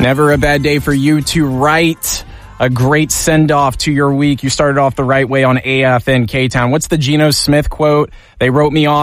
Never a bad day for you to write a great send-off to your week. You started off the right way on AF and K-Town. What's the Geno Smith quote? They wrote me off